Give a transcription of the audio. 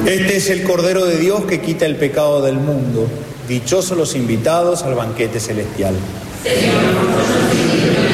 Este es el Cordero de Dios que quita el pecado del mundo. Dichosos los invitados al banquete celestial. Señor, nosotros